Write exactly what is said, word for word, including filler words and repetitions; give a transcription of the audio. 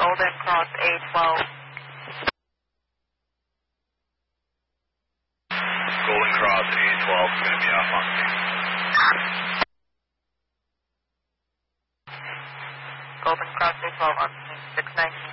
Golden Cross A twelve. Golden Cross A twelve is going to be off on scene. Golden Cross A twelve on scene, six nineteen.